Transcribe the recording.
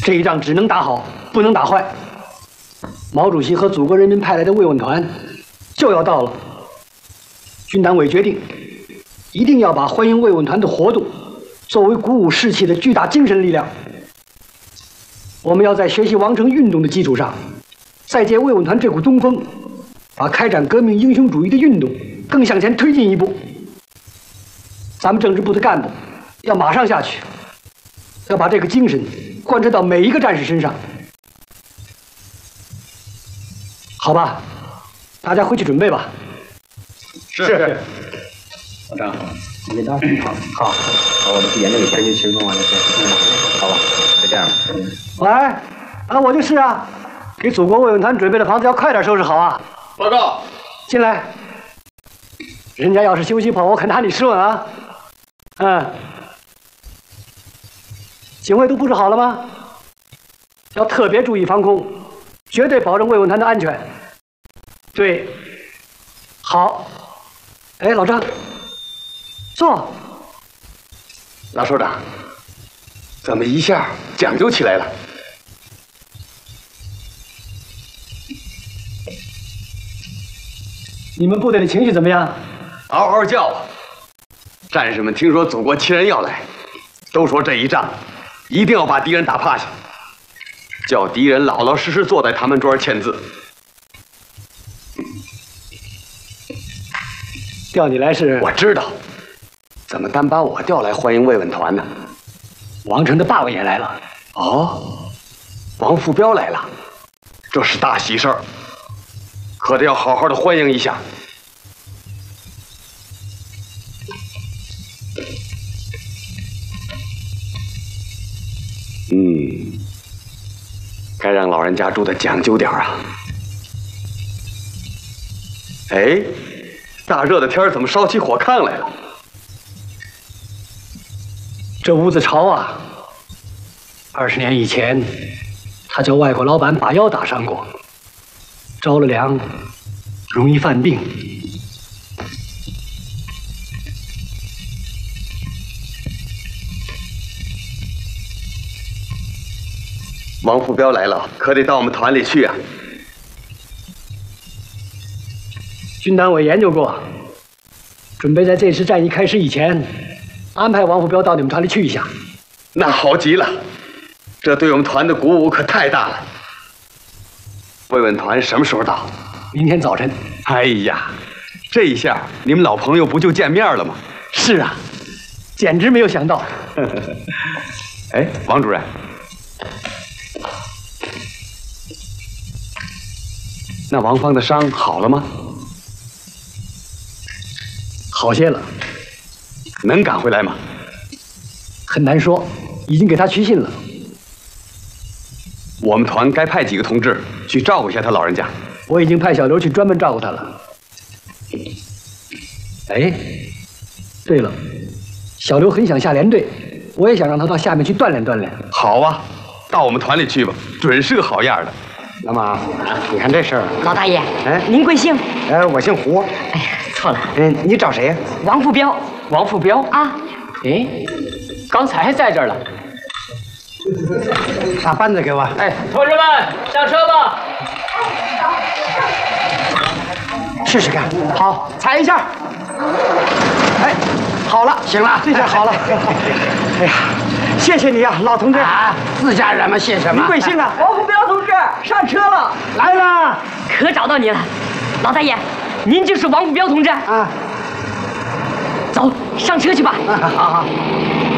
这一仗只能打好，不能打坏。毛主席和祖国人民派来的慰问团就要到了，军党委决定，一定要把欢迎慰问团的活动作为鼓舞士气的巨大精神力量。我们要在学习王城运动的基础上，再借慰问团这股东风，把开展革命英雄主义的运动更向前推进一步。咱们政治部的干部要马上下去，要把这个精神贯彻到每一个战士身上。好吧，大家回去准备吧。 是。 老张，你给大家好。 好，我们去研究实际情况完了再。好吧，就这样吧。 喂，我就是啊，给祖国慰问团准备的房子要快点收拾好啊。 报告。 进来。人家要是休息跑，我可拿你试问啊。警卫都布置好了吗？要特别注意防空，绝对保证慰问团的安全。对，好。哎，老张，坐。 老首长，怎么一下讲究起来了？ 你们部队的情绪怎么样？ 嗷嗷叫啊！战士们听说祖国亲人要来，都说这一仗一定要把敌人打趴下，叫敌人老老实实坐在他们桌上签字。 调你来是？ 我知道，怎么单把我调来欢迎慰问团呢？ 王城的爸爸也来了。 哦，王副彪来了，这是大喜事儿，可得要好好的欢迎一下。该让老人家住的讲究点啊。哎，大热的天怎么烧起火炕来了？ 这屋子潮啊！20年以前，他叫外国老板把腰打伤过，着了凉，容易犯病。 王副彪来了，可得到我们团里去啊。 军党委研究过，准备在这次战役开始以前，安排王副彪到你们团里去一下。 那好极了，这对我们团的鼓舞可太大了。慰问团什么时候到？ 明天早晨。 哎呀，这一下你们老朋友不就见面了吗？ 是啊，简直没有想到。 哎，王主任，那王芳的伤好了吗？ 好些了。 能赶回来吗？ 很难说，已经给他去信了。 我们团该派几个同志去照顾一下他老人家。 我已经派小刘去专门照顾他了。哎，对了，小刘很想下连队，我也想让他到下面去锻炼锻炼。 好啊，到我们团里去吧，准是个好样的。 老马，你看这事儿。 老大爷， 哎， 您贵姓？ 我姓胡。 哎呀，错了。 你找谁呀？ 王副彪。 王副彪啊？ 哎，刚才还在这儿了。把扳子给我。 哎，同志们，上车吧。 试试看。 好，踩一下。 哎，好了，行了， 这下好了。哎呀，谢谢你啊，老同志。 啊，自家人嘛，谢什么？ 您贵姓啊？ 王副彪同志，上车了。 来了， 可找到你了，老大爷，您就是王副彪同志。 啊， 走，上车去吧。 好好。